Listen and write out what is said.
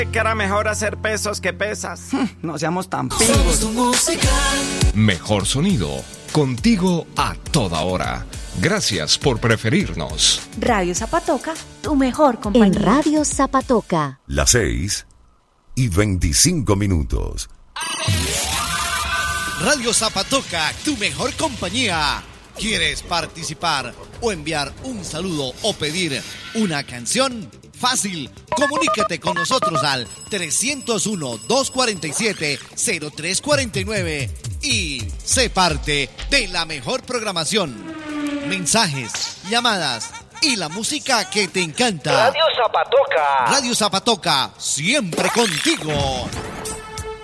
Que era mejor hacer pesos que pesas. No seamos tan Somos tu música. Mejor sonido, contigo a toda hora. Gracias por preferirnos. Radio Zapatoca, tu mejor compañía. En Radio Zapatoca. Las 6:25. Radio Zapatoca, tu mejor compañía. ¿Quieres participar o enviar un saludo o pedir una canción? Fácil, comunícate con nosotros al 301-247-0349 y sé parte de la mejor programación. Mensajes, llamadas y la música que te encanta. Radio Zapatoca. Radio Zapatoca, siempre contigo.